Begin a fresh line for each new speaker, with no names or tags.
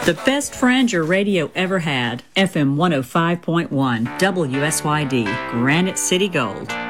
The best friend your radio ever had. FM 105.1 WSYD, Granite City Gold.